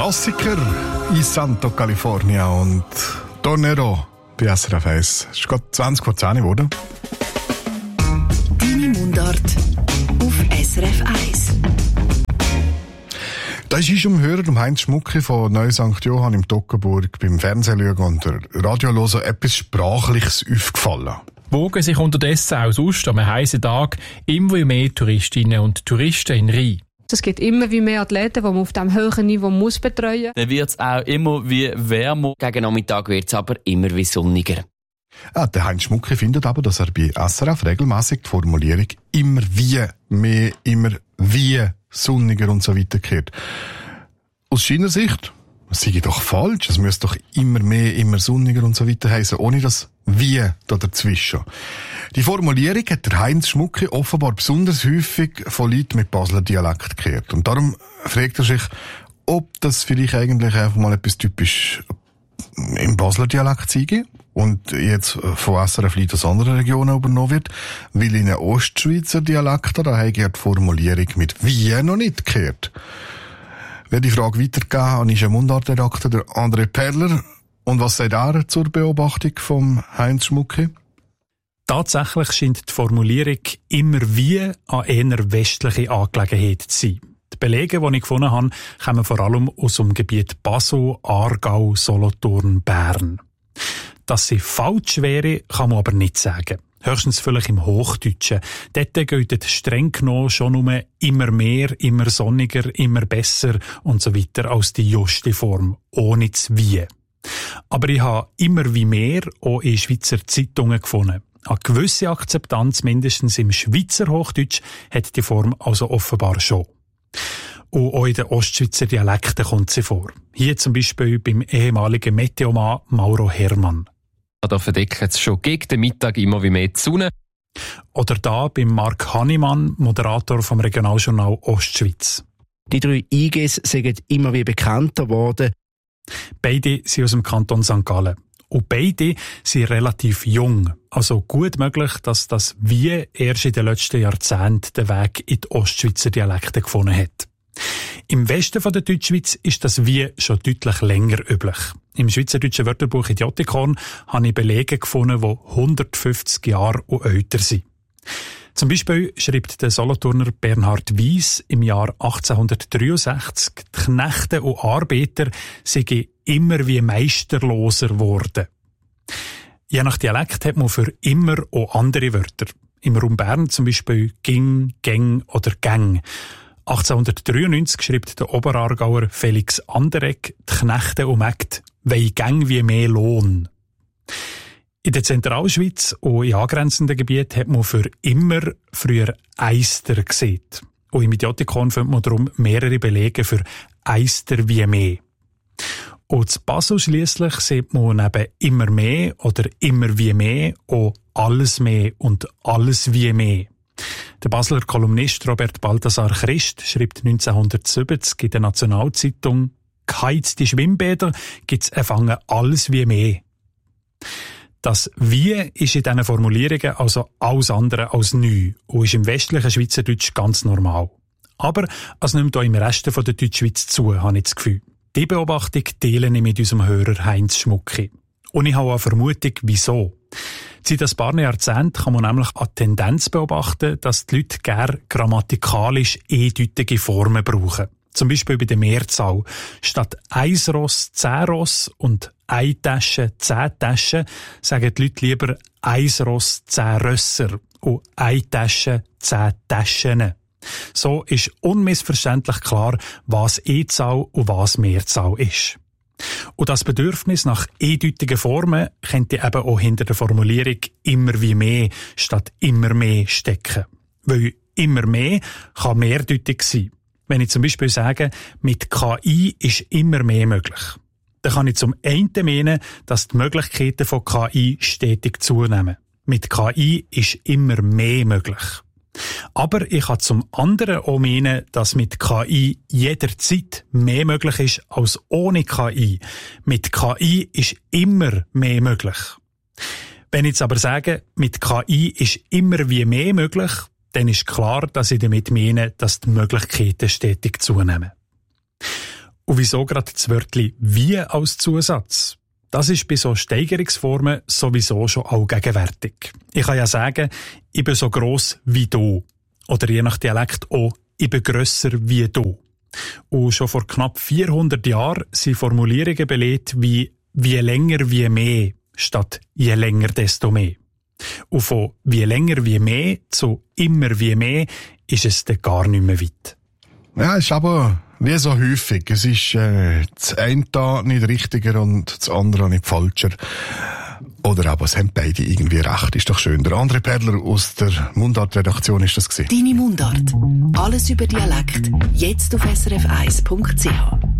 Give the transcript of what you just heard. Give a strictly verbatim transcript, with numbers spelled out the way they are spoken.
Klassiker in Santo California und Tornero bei S R F eins. Es ist gerade zwanzig vor zehn geworden. Deine Mundart auf S R F eins. Da ist uns umhören, um Heinz Schmucki von Neu Sankt Johann im Toggenburg beim Fernsehen schauen und der Radio hören etwas Sprachliches aufgefallen. Wogen sich unterdessen auch sonst am heißen Tag immer mehr Touristinnen und Touristen in Rhein. Es gibt immer wie mehr Athleten, die man auf diesem höheren Niveau muss betreuen muss. Dann wird es auch immer wie wärmer. Gegen Nachmittag wird es aber immer wie sonniger. Ah, der Heinz Schmucki findet aber, dass er bei S R F regelmässig die Formulierung immer wie mehr, immer wie sonniger und so weiter gehört. Aus seiner Sicht, das sei doch falsch. Es müsste doch immer mehr, immer sonniger und so weiter heißen, ohne das Wie da dazwischen. Die Formulierung hat der Heinz Schmucki offenbar besonders häufig von Leuten mit Basler Dialekt gehört. Und darum fragt er sich, ob das vielleicht eigentlich einfach mal etwas typisch im Basler Dialekt sei und jetzt von S R F Leuten aus anderen Regionen übernommen wird, weil in einem Ostschweizer Dialekt da hat die Formulierung mit Wie noch nicht gehört. Wer die Frage weitergegeben hat, ist ein Mundartredakteur, der André Perler. Und was sagt er zur Beobachtung vom Heinz Schmucki? Tatsächlich scheint die Formulierung immer wie an eher westliche Angelegenheit zu sein. Die Belege, die ich gefunden habe, kommen vor allem aus dem Gebiet Basel, Aargau, Solothurn, Bern. Dass sie falsch wäre, kann man aber nicht sagen. Höchstens vielleicht im Hochdeutschen. Dort gilt streng genommen schon nur immer mehr, immer sonniger, immer besser und so weiter als die juste Form, ohne das Wie. Aber ich habe immer wie mehr auch in Schweizer Zeitungen gefunden. Eine gewisse Akzeptanz, mindestens im Schweizer Hochdeutsch, hat die Form also offenbar schon. Und auch in den Ostschweizer Dialekten kommt sie vor. Hier zum Beispiel beim ehemaligen Meteoman Mauro Hermann. Da verdeckt es schon gegen den Mittag immer wie mehr die Sonne. Oder da beim Mark Hannemann, Moderator vom Regionaljournal Ostschweiz. Die drei I Gs sind immer wie bekannter geworden. Beide sind aus dem Kanton Sankt Gallen. Und beide sind relativ jung. Also gut möglich, dass das Wie erst in den letzten Jahrzehnten den Weg in die Ostschweizer Dialekte gefunden hat. Im Westen von der Deutschschweiz ist das Wie schon deutlich länger üblich. Im Schweizerdeutschen Wörterbuch Idiotikon habe ich Belege gefunden, die hundertfünfzig Jahre und älter sind. Zum Beispiel schreibt der Solothurner Bernhard Weiss im Jahr achtzehnhundertdreiundsechzig, die Knechte und Arbeiter seien immer wie meisterloser geworden. Je nach Dialekt hat man für immer auch andere Wörter. Im Raum Bern zum Beispiel ging, gäng oder gang. achtzehnhundertdreiundneunzig schreibt der Oberaargauer Felix Anderegg, die Knechte und Mägde wei gang wie mehr Lohn. In der Zentralschweiz und in angrenzenden Gebieten hat man für immer früher Eister gesehen. Und im Idiotikon findet man darum mehrere Belege für Eister wie mehr. Und zu Basel schliesslich sieht man neben immer mehr oder immer wie mehr auch alles mehr und alles wie mehr. Der Basler Kolumnist Robert Balthasar Christ schreibt neunzehnhundertsiebzig in der Nationalzeitung: «Geheizte Schwimmbäder gibt's erfangen alles wie mehr.» Das Wie ist in diesen Formulierungen also alles andere als neu und ist im westlichen Schweizerdeutsch ganz normal. Aber es nimmt auch im Rest der Deutschschweiz zu, habe ich das Gefühl. Die Beobachtung teile ich mit unserem Hörer Heinz Schmucki. Und ich habe eine Vermutung, wieso. Seit ein paar Jahrzehnten kann man nämlich eine Tendenz beobachten, dass die Leute gerne grammatikalisch eindeutige Formen brauchen. Zum Beispiel bei der Mehrzahl. Statt eins Ross, zehn Ross und eine Tasche, zehn Taschen, sagen die Leute lieber eins Ross, zehn Rösser und eine Tasche, zehn Taschen. So ist unmissverständlich klar, was E-Zahl und was Mehrzahl ist. Und das Bedürfnis nach eindeutigen Formen könnte eben auch hinter der Formulierung immer wie mehr statt immer mehr stecken. Weil immer mehr kann mehrdeutig sein. Wenn ich zum Beispiel sage, mit K I ist immer mehr möglich, dann kann ich zum einen meinen, dass die Möglichkeiten von K I stetig zunehmen. Mit K I ist immer mehr möglich. Aber ich kann zum anderen auch meinen, dass mit K I jederzeit mehr möglich ist als ohne K I. Mit K I ist immer mehr möglich. Wenn ich jetzt aber sage, mit K I ist immer wie mehr möglich, dann ist klar, dass ich damit meine, dass die Möglichkeiten stetig zunehmen. Und wieso gerade das Wörtchen «wie» als Zusatz? Das ist bei so Steigerungsformen sowieso schon allgegenwärtig. Ich kann ja sagen, ich bin so gross wie du. Oder je nach Dialekt auch, ich bin grösser wie du. Und schon vor knapp vierhundert Jahren sind Formulierungen belegt wie «wie länger wie mehr» statt «je länger desto mehr». Und von «wie länger wie mehr» zu «immer wie mehr» ist es dann gar nicht mehr weit. Ja, ist aber wie so häufig. Es ist äh, das eine da nicht richtiger und das andere nicht falscher. Oder aber es haben beide irgendwie recht. Ist doch schön. Der André Perler aus der Mundart-Redaktion ist das gewesen. Deine Mundart. Alles über Dialekt. Jetzt auf s r f eins punkt c h.